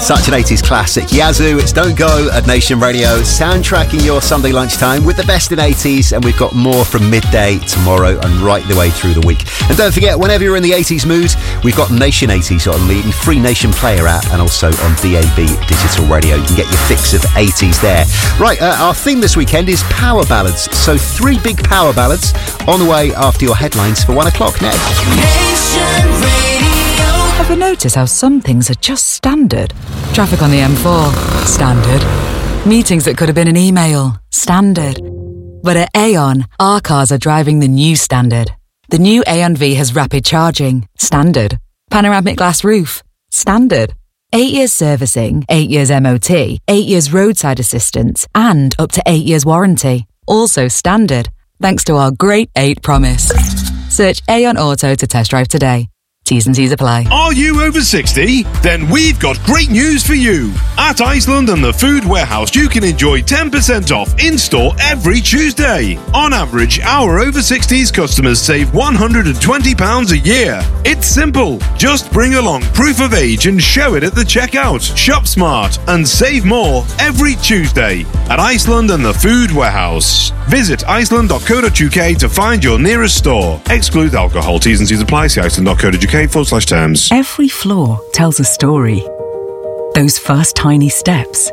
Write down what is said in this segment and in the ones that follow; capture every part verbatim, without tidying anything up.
Such an eighties classic. Yazoo, it's Don't Go at Nation Radio, soundtracking your Sunday lunchtime with the best in eighties, and we've got more from midday tomorrow and right the way through the week. And don't forget, whenever you're in the eighties mood, we've got Nation eighties on the free Nation Player app and also on D A B Digital Radio. You can get your fix of eighties there. Right, uh, our theme this weekend is power ballads. So three big power ballads on the way after your headlines for one o'clock next. Nation Radio. Ever notice how some things are just standard? Traffic on the M four, standard. Meetings that could have been an email, standard. But at Aon, our cars are driving the new standard. The new Aon V has rapid charging, standard. Panoramic glass roof, standard. Eight years servicing, eight years M O T, eight years roadside assistance, and up to eight years warranty. Also standard, thanks to our Great eight promise. Search Aon Auto to test drive today. T's and C's apply. Are you over sixty? Then we've got great news for you. At Iceland and the Food Warehouse, you can enjoy ten percent off in-store every Tuesday. On average, our over sixties customers save one hundred twenty pounds a year. It's simple. Just bring along proof of age and show it at the checkout. Shop smart and save more every Tuesday at Iceland and the Food Warehouse. Visit iceland dot co dot uk to find your nearest store. Exclude alcohol. T's and C's apply. See iceland dot co dot uk forward slash terms. Every floor tells a story. Those first tiny steps.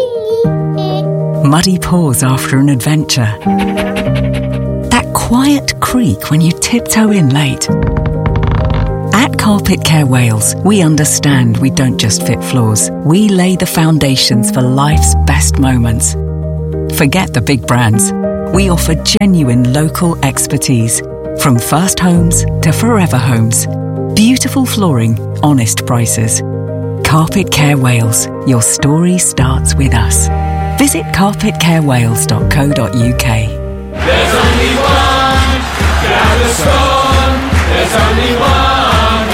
Muddy paws after an adventure. That quiet creak when you tiptoe in late. At Carpet Care Wales, we understand we don't just fit floors. We lay the foundations for life's best moments. Forget the big brands. We offer genuine local expertise. From first homes to forever homes. Beautiful flooring, honest prices. Carpet Care Wales. Your story starts with us. Visit carpet care wales dot co dot uk. There's only one Gaviscon. There's only one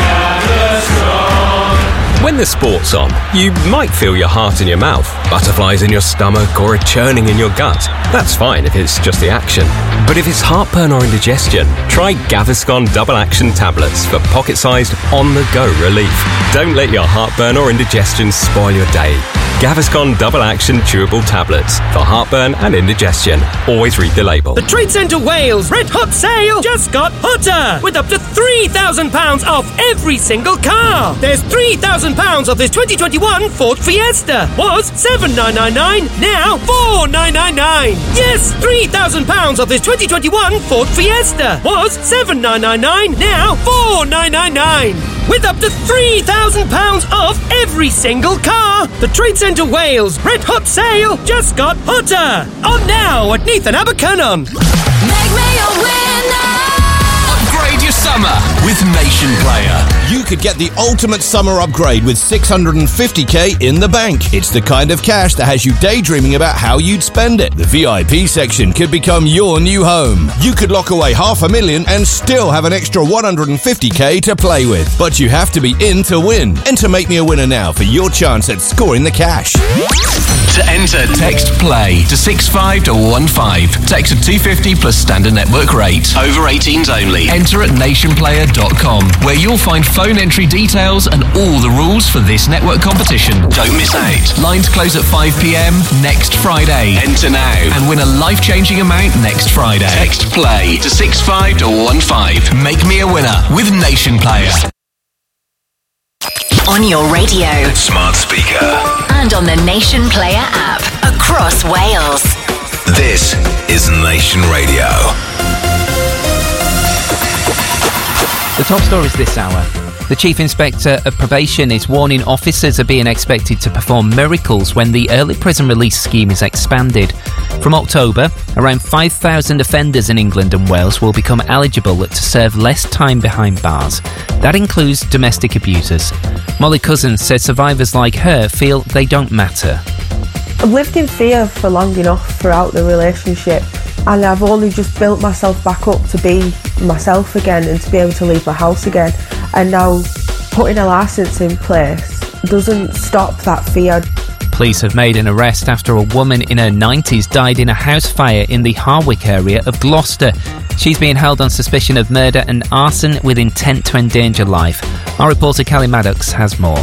Gaviscon. When the sport's on, you might feel your heart in your mouth, butterflies in your stomach, or a churning in your gut. That's fine if it's just the action. But if it's heartburn or indigestion, try Gaviscon Double Action Tablets for pocket-sized, on-the-go relief. Don't let your heartburn or indigestion spoil your day. Gaviscon Double Action Chewable Tablets for heartburn and indigestion. Always read the label. The Trade Centre Wales Red Hot Sale just got hotter, with up to three thousand pounds off every single car. There's three thousand pounds off this twenty twenty-one Ford Fiesta. Was seven thousand nine hundred ninety-nine, now four thousand nine hundred ninety-nine. Yes, three thousand pounds off this twenty twenty-one Ford Fiesta. Was seven thousand nine hundred ninety-nine, now four thousand nine hundred ninety-nine. With up to three thousand pounds off every single car. The Trade Centre Wales Red Hot Sale just got hotter. On now at Neath and Abercynon. Make me a winner. Upgrade your summer with Nation Player. You could get the ultimate summer upgrade with six hundred fifty k in the bank. It's the kind of cash that has you daydreaming about how you'd spend it. The V I P section could become your new home. You could lock away half a million and still have an extra one hundred fifty k to play with. But you have to be in to win. Enter Make Me a Winner now for your chance at scoring the cash. To enter, text PLAY to six five one one five. Text at two fifty plus standard network rate. Over eighteens only. Enter at nation player dot com, where you'll find phone entry details and all the rules for this network competition. Don't miss out. Lines close at five p.m. next Friday. Enter now and win a life-changing amount next Friday. Text PLAY to six five one one five. Make me a winner with Nation Player. On your radio, Smart speaker, and on the Nation Player app across Wales. This is Nation Radio. The top stories this hour. The Chief Inspector of Probation is warning officers are being expected to perform miracles when the early prison release scheme is expanded. From October, around five thousand offenders in England and Wales will become eligible to serve less time behind bars. That includes domestic abusers. Molly Cousins says survivors like her feel they don't matter. I've lived in fear for long enough throughout the relationship, and I've only just built myself back up to be myself again and to be able to leave my house again. And now putting a licence in place doesn't stop that fear. Police have made an arrest after a woman in her nineties died in a house fire in the Harwick area of Gloucester. She's being held on suspicion of murder and arson with intent to endanger life. Our reporter Callie Maddox has more.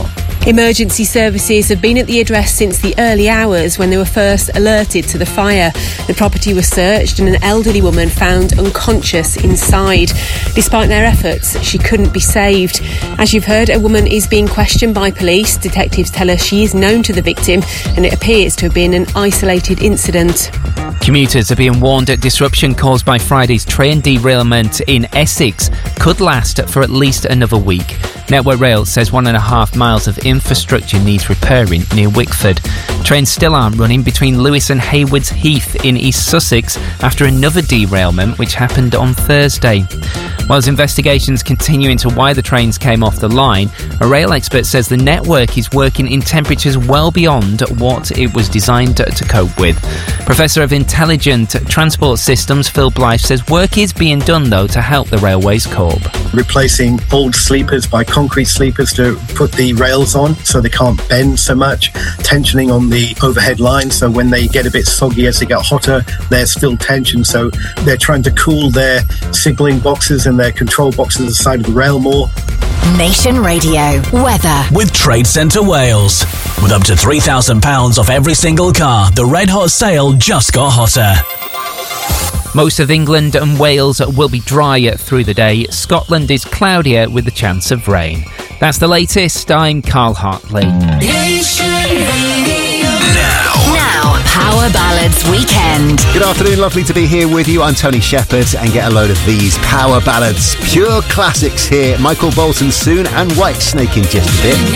Emergency services have been at the address since the early hours when they were first alerted to the fire. The property was searched and an elderly woman found unconscious inside. Despite their efforts, she couldn't be saved. As you've heard, a woman is being questioned by police. Detectives tell us she is known to the victim and it appears to have been an isolated incident. Commuters are being warned that disruption caused by Friday's train derailment in Essex could last for at least another week. Network Rail says one and a half miles of infrastructure needs repairing near Wickford. Trains still aren't running between Lewis and Haywards Heath in East Sussex after another derailment which happened on Thursday. Whilst investigations continue into why the trains came off the line, a rail expert says the network is working in temperatures well beyond what it was designed to cope with. Professor of Intelligent Transport Systems Phil Blythe says work is being done though to help the railways cope. Replacing old sleepers by concrete sleepers to put the rails on so they can't bend so much, tensioning on the overhead line so when they get a bit soggy as they get hotter, there's still tension, so they're trying to cool their signalling boxes and their control boxes at the side of the rail more. Nation Radio weather with Trade Centre Wales. With up to three thousand pounds off every single car, the Red Hot sale just got hotter. Most of England and Wales will be dry through the day. Scotland is cloudier with a chance of rain. That's the latest. I'm Carl Hartley. Nation Radio. now. Now, Power Ballads Weekend. Good afternoon, lovely to be here with you. I'm Tony Shepherd and get a load of these Power Ballads. Pure classics here. Michael Bolton soon and Whitesnake in just a bit.